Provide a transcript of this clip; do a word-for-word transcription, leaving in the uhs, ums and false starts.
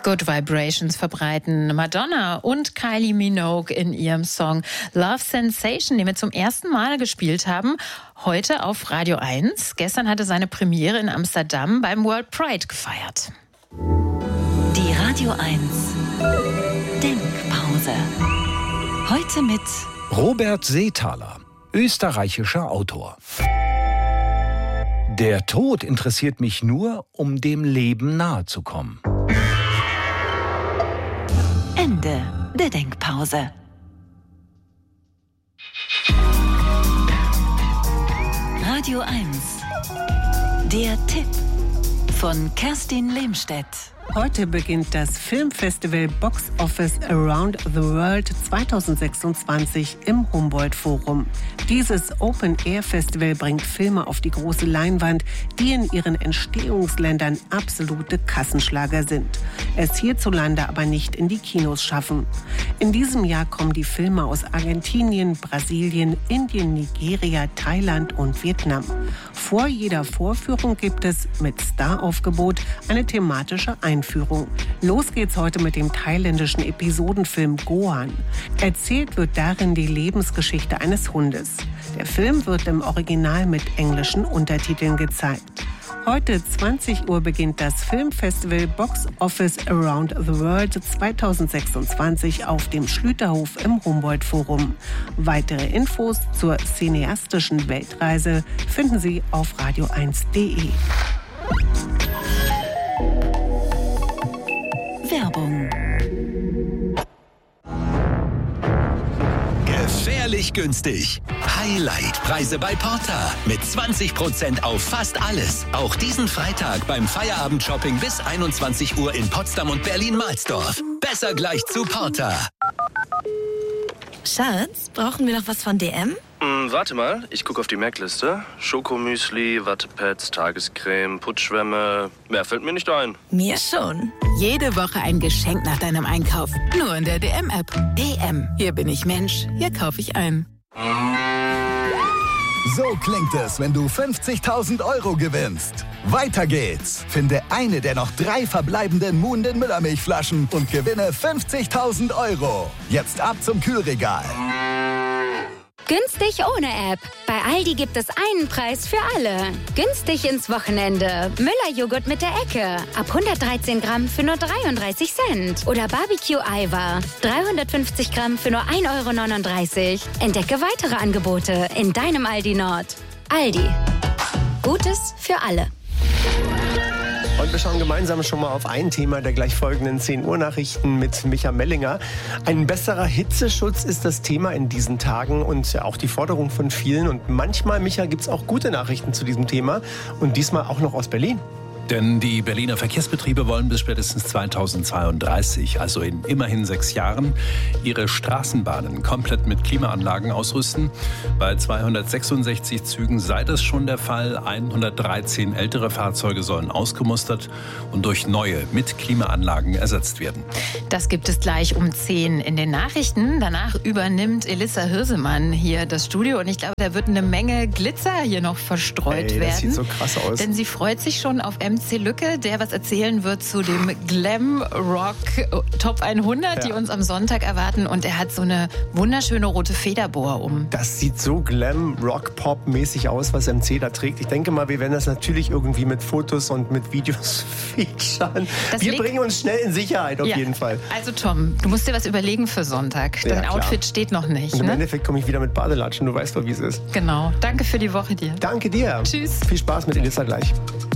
Good Vibrations verbreiten Madonna und Kylie Minogue in ihrem Song Love Sensation, den wir zum ersten Mal gespielt haben, heute auf Radio eins. Gestern hatte seine Premiere in Amsterdam beim World Pride gefeiert. Die Radio eins Denkpause. Heute mit Robert Seethaler, österreichischer Autor. Der Tod interessiert mich nur, um dem Leben nahe zu kommen. Ende der Denkpause. Radio eins. Der Tipp von Kerstin Lehmstedt. Heute beginnt das Filmfestival Box Office Around the World zweitausendsechsundzwanzig im Humboldt-Forum. Dieses Open-Air-Festival bringt Filme auf die große Leinwand, die in ihren Entstehungsländern absolute Kassenschlager sind, es hierzulande aber nicht in die Kinos schaffen. In diesem Jahr kommen die Filme aus Argentinien, Brasilien, Indien, Nigeria, Thailand und Vietnam. Vor jeder Vorführung gibt es mit Staraufgebot eine thematische Einführung. Los geht's heute mit dem thailändischen Episodenfilm Gohan. Erzählt wird darin die Lebensgeschichte eines Hundes. Der Film wird im Original mit englischen Untertiteln gezeigt. Heute zwanzig Uhr beginnt das Filmfestival Box Office Around the World zweitausendsechsundzwanzig auf dem Schlüterhof im Humboldt-Forum. Weitere Infos zur cineastischen Weltreise finden Sie auf radio eins punkt de. Werbung. Gefährlich günstig. Highlight-Preise bei Porta. Mit zwanzig Prozent auf fast alles. Auch diesen Freitag beim Feierabend-Shopping bis einundzwanzig Uhr in Potsdam und Berlin-Mahlsdorf. Besser gleich zu Porta. Schatz, brauchen wir noch was von D M? Mm, warte mal, ich gucke auf die Merkliste. Schokomüsli, Wattepads, Tagescreme, Putzschwämme. Mehr fällt mir nicht ein. Mir schon. Jede Woche ein Geschenk nach deinem Einkauf. Nur in der D M-App. D M. Hier bin ich Mensch. Hier kaufe ich ein. So klingt es, wenn du fünfzigtausend Euro gewinnst. Weiter geht's. Finde eine der noch drei verbleibenden Muhnden Müllermilchflaschen und gewinne fünfzigtausend Euro. Jetzt ab zum Kühlregal. Günstig ohne App. Bei Aldi gibt es einen Preis für alle. Günstig ins Wochenende. Müller-Joghurt mit der Ecke. Ab hundertdreizehn Gramm für nur dreiunddreißig Cent. Oder Barbecue-Eiweiß. dreihundertfünfzig Gramm für nur ein Euro neununddreißig. Entdecke weitere Angebote in deinem Aldi Nord. Aldi. Gutes für alle. Und wir schauen gemeinsam schon mal auf ein Thema der gleich folgenden zehn Uhr Nachrichten mit Micha Mellinger. Ein besserer Hitzeschutz ist das Thema in diesen Tagen und auch die Forderung von vielen. Und manchmal, Micha, gibt es auch gute Nachrichten zu diesem Thema und diesmal auch noch aus Berlin. Denn die Berliner Verkehrsbetriebe wollen bis spätestens zweitausendzweiunddreißig, also in immerhin sechs Jahren, ihre Straßenbahnen komplett mit Klimaanlagen ausrüsten. Bei zweihundertsechsundsechzig Zügen sei das schon der Fall. hundertdreizehn ältere Fahrzeuge sollen ausgemustert und durch neue mit Klimaanlagen ersetzt werden. Das gibt es gleich um zehn in den Nachrichten. Danach übernimmt Elissa Hirsemann hier das Studio. Und ich glaube, da wird eine Menge Glitzer hier noch verstreut Ey, das werden. sieht so krass aus. Denn sie freut sich schon auf M C Lücke, der was erzählen wird zu dem Glam Rock Top hundert, ja, die uns am Sonntag erwarten. Und er hat so eine wunderschöne rote Federboa um. Das sieht so Glam Rock Pop mäßig aus, was M C da trägt. Ich denke mal, wir werden das natürlich irgendwie mit Fotos und mit Videos featuren. Das wir bringen uns schnell in Sicherheit auf ja. jeden Fall. Also Tom, du musst dir was überlegen für Sonntag. Dein ja, Outfit steht noch nicht. Und im ne? Endeffekt komme ich wieder mit Badelatschen. Du weißt doch, wie es ist. Genau. Danke für die Woche dir. Danke dir. Tschüss. Viel Spaß mit Elissa gleich.